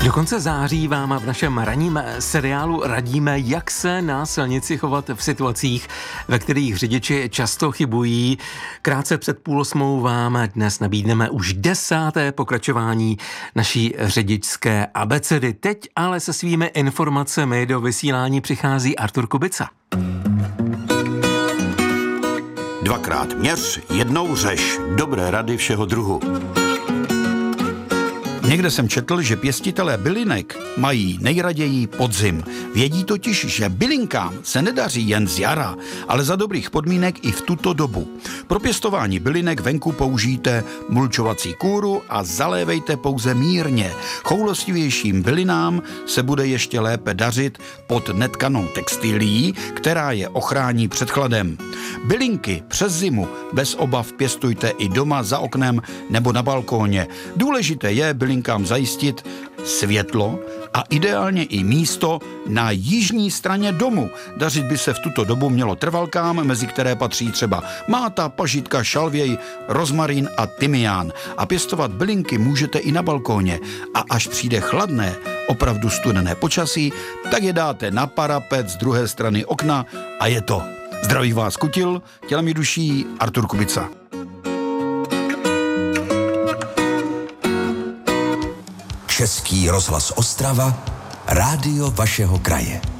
Do konce září vám v našem ranním seriálu radíme, jak se na silnici chovat v situacích, ve kterých řidiči často chybují. Krátce před 7:30 vám dnes nabídneme už 10. pokračování naší řidičské abecedy. Teď ale se svými informacemi do vysílání přichází Artur Kubica. Dvakrát měř, jednou řeš. Dobré rady všeho druhu. Někde jsem četl, že pěstitelé bylinek mají nejraději podzim. Vědí totiž, že bylinkám se nedaří jen z jara, ale za dobrých podmínek i v tuto dobu. Pro pěstování bylinek venku použijte mulčovací kůru a zalévejte pouze mírně. Choulostivějším bylinám se bude ještě lépe dařit pod netkanou textilií, která je ochrání před chladem. Bylinky přes zimu bez obav pěstujte i doma za oknem nebo na balkóně. Důležité je bylinkám zajistit světlo a ideálně i místo na jižní straně domu. Dařit by se v tuto dobu mělo trvalkám, mezi které patří třeba máta, pažitka, šalvěj, rozmarín a tymián. A pěstovat bylinky můžete i na balkóně. A až přijde chladné, opravdu studené počasí, tak je dáte na parapet z druhé strany okna a je to. Zdraví vás Kutil, tělem i duší Artur Kubica. Český rozhlas Ostrava, rádio vašeho kraje.